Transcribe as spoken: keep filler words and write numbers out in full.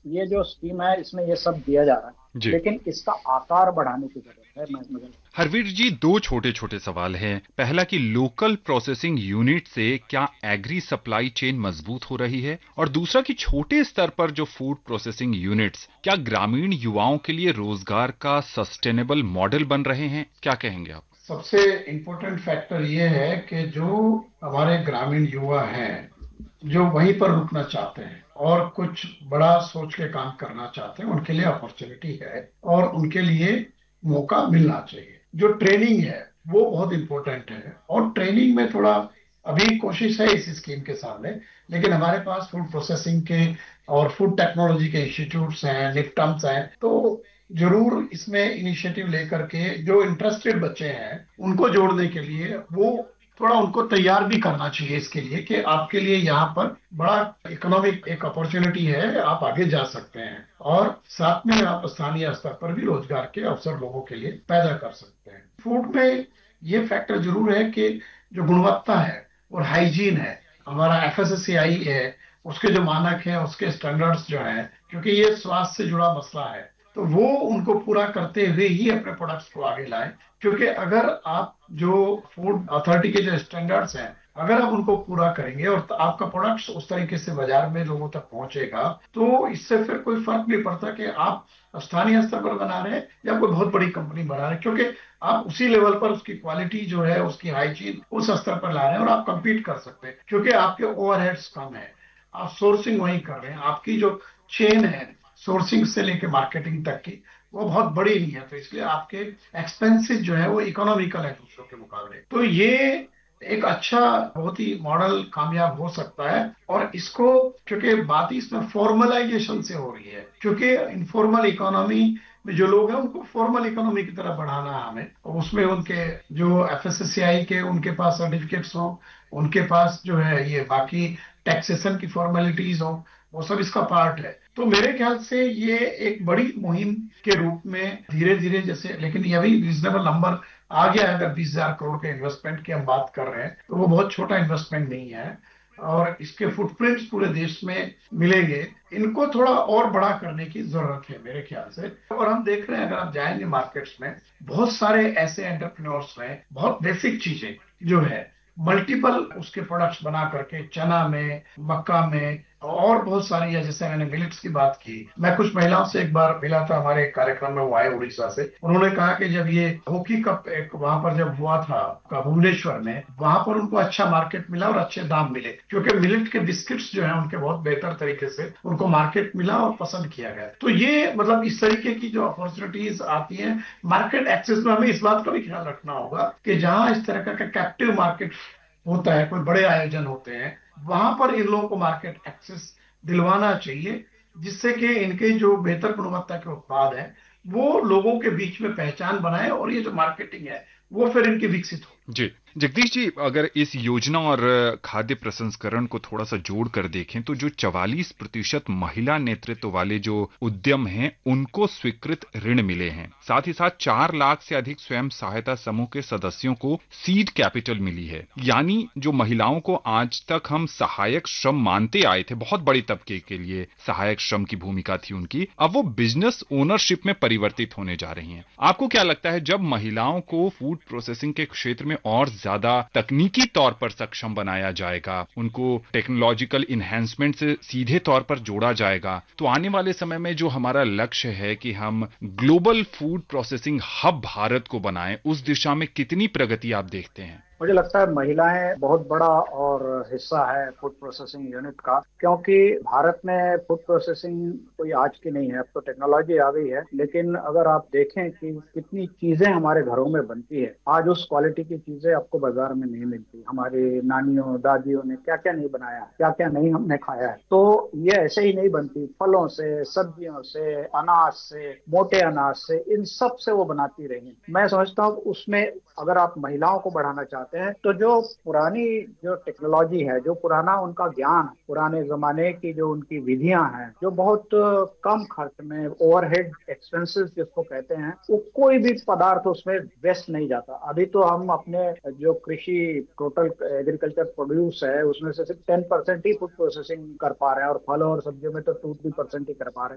ये जो स्कीम है इसमें ये सब दिया जा रहा है, जी। लेकिन इसका आकार बढ़ाने की जरूरत है। मैं मुझे हरवीर जी, दो छोटे छोटे सवाल हैं। पहला कि लोकल प्रोसेसिंग यूनिट से क्या एग्री सप्लाई चेन मजबूत हो रही है, और दूसरा कि छोटे स्तर पर जो फूड प्रोसेसिंग यूनिट्स क्या ग्रामीण युवाओं के लिए रोजगार का सस्टेनेबल मॉडल बन रहे हैं? क्या कहेंगे आप? सबसे इम्पोर्टेंट फैक्टर ये है कि जो हमारे ग्रामीण युवा हैं, जो वहीं पर रुकना चाहते हैं और कुछ बड़ा सोच के काम करना चाहते हैं, उनके लिए अपॉर्चुनिटी है और उनके लिए मौका मिलना चाहिए। जो ट्रेनिंग है वो बहुत इम्पोर्टेंट है, और ट्रेनिंग में थोड़ा अभी कोशिश है इस स्कीम के सामने, लेकिन हमारे पास फूड प्रोसेसिंग के और फूड टेक्नोलॉजी के इंस्टीट्यूट्स हैं, निफ्टम्स हैं, तो जरूर इसमें इनिशिएटिव लेकर के जो इंटरेस्टेड बच्चे हैं उनको जोड़ने के लिए वो थोड़ा उनको तैयार भी करना चाहिए इसके लिए कि आपके लिए यहाँ पर बड़ा इकोनॉमिक एक अपॉर्चुनिटी है, आप आगे जा सकते हैं और साथ में आप स्थानीय स्तर पर भी रोजगार के अवसर लोगों के लिए पैदा कर सकते हैं। फूड में ये फैक्टर जरूर है कि जो गुणवत्ता है और हाइजीन है, हमारा एफ एस एस सी आई है, उसके जो मानक है, उसके स्टैंडर्ड्स जो है, क्योंकि ये स्वास्थ्य से जुड़ा मसला है, तो वो उनको पूरा करते हुए ही अपने प्रोडक्ट्स को आगे लाएं। क्योंकि अगर आप जो फूड अथॉरिटी के जो स्टैंडर्ड्स हैं अगर आप उनको पूरा करेंगे और तो आपका प्रोडक्ट्स उस तरीके से बाजार में लोगों तक पहुंचेगा, तो इससे फिर कोई फर्क नहीं पड़ता कि आप स्थानीय स्तर पर बना रहे हैं या कोई बहुत बड़ी कंपनी बना रहे हैं, क्योंकि आप उसी लेवल पर उसकी क्वालिटी जो है, उसकी हाइजीन उस स्तर पर ला रहे हैं और आप compete कर सकते हैं, क्योंकि आपके ओवरहेड्स कम है, आप सोर्सिंग वहीं कर रहे हैं, आपकी जो चेन है सोर्सिंग से लेके मार्केटिंग तक की वो बहुत बड़ी नहीं है, तो इसलिए आपके एक्सपेंसेस जो है वो इकोनॉमिकल है दूसरों के मुकाबले। तो ये एक अच्छा बहुत ही मॉडल कामयाब हो सकता है, और इसको क्योंकि बात ही इसमें फॉर्मलाइजेशन से हो रही है, क्योंकि इनफॉर्मल इकोनॉमी में जो लोग हैं उनको फॉर्मल इकोनॉमी की तरफ बढ़ाना है हमें, और उसमें उनके जो एफ एस एस सी आई के उनके पास सर्टिफिकेट्स हो, उनके पास जो है ये बाकी टैक्सेशन की फॉर्मेलिटीज हो, वो सब इसका पार्ट है। तो मेरे ख्याल से ये एक बड़ी मुहिम के रूप में धीरे धीरे जैसे, लेकिन ये भी रीजनेबल नंबर आ गया है, अगर बीस हजार करोड़ के इन्वेस्टमेंट की हम बात कर रहे हैं तो वो बहुत छोटा इन्वेस्टमेंट नहीं है, और इसके फुटप्रिंट्स पूरे देश में मिलेंगे। इनको थोड़ा और बड़ा करने की जरूरत है मेरे ख्याल से, और हम देख रहे हैं अगर आप जाएंगे मार्केट्स में बहुत सारे ऐसे एंटरप्रेन्योर्स हैं, बहुत बेसिक चीजें जो है मल्टीपल उसके प्रोडक्ट्स बना करके चना में, मक्का में, और बहुत सारी है, जैसे मैंने मिलेट्स की बात की। मैं कुछ महिलाओं से एक बार मिला था हमारे एक कार्यक्रम में, वो आए उड़ीसा से, उन्होंने कहा कि जब ये हॉकी कप एक वहां पर जब हुआ था का भुवनेश्वर में, वहां पर उनको अच्छा मार्केट मिला और अच्छे दाम मिले, क्योंकि मिलेट के बिस्किट्स जो है उनके बहुत बेहतर तरीके से उनको मार्केट मिला और पसंद किया गया। तो ये मतलब इस तरीके की जो अपॉर्चुनिटीज आती है मार्केट एक्सेस में, हमें इस बात का भी ख्याल रखना होगा कि जहां इस तरह का कैप्टिव मार्केट होता है, कोई बड़े आयोजन होते हैं, वहां पर इन लोगों को मार्केट एक्सेस दिलवाना चाहिए, जिससे कि इनके जो बेहतर गुणवत्ता के उत्पाद हैं वो लोगों के बीच में पहचान बनाए, और ये जो मार्केटिंग है वो फिर इनकी विकसित हो। जी जगदीश जी, अगर इस योजना और खाद्य प्रसंस्करण को थोड़ा सा जोड़ कर देखें तो जो चवालीस प्रतिशत महिला नेतृत्व वाले जो उद्यम हैं उनको स्वीकृत ऋण मिले हैं, साथ ही साथ चार लाख से अधिक स्वयं सहायता समूह के सदस्यों को सीड कैपिटल मिली है। यानी जो महिलाओं को आज तक हम सहायक श्रम मानते आए थे, बहुत बड़ी तबके के लिए सहायक श्रम की भूमिका थी उनकी, अब वो बिजनेस ओनरशिप में परिवर्तित होने जा रही हैं। आपको क्या लगता है, जब महिलाओं को फूड प्रोसेसिंग के क्षेत्र में और ज्यादा तकनीकी तौर पर सक्षम बनाया जाएगा, उनको टेक्नोलॉजिकल इन्हेंसमेंट से सीधे तौर पर जोड़ा जाएगा, तो आने वाले समय में जो हमारा लक्ष्य है कि हम global food processing hub Bharat को बनाएं, उस दिशा में कितनी प्रगति आप देखते हैं? मुझे लगता है महिलाएं बहुत बड़ा और हिस्सा है फूड प्रोसेसिंग यूनिट का, क्योंकि भारत में फूड प्रोसेसिंग कोई आज की नहीं है, अब तो टेक्नोलॉजी आ गई है, लेकिन अगर आप देखें कि कितनी चीजें हमारे घरों में बनती है, आज उस क्वालिटी की चीजें आपको बाजार में नहीं मिलती। हमारी नानियों दादियों ने क्या क्या नहीं बनाया, क्या क्या नहीं हमने खाया है, तो ये ऐसे ही नहीं बनती। फलों से, सब्जियों से, अनाज से, मोटे अनाज से, इन सब से वो बनाती रही। मैं समझता हूँ उसमें अगर आप महिलाओं को बढ़ाना चाहते हैं तो जो पुरानी जो टेक्नोलॉजी है, जो पुराना उनका ज्ञान, पुराने जमाने की जो उनकी विधियां हैं, जो बहुत कम खर्च में ओवरहेड एक्सपेंसेस जिसको कहते हैं, वो कोई भी पदार्थ उसमें वेस्ट नहीं जाता। अभी तो हम अपने जो कृषि टोटल एग्रीकल्चर प्रोड्यूस है उसमें से सिर्फ टेन परसेंट ही फूड प्रोसेसिंग कर पा रहे हैं, और फलों और सब्जियों में तो टू थ्री परसेंट ही कर पा रहे हैं।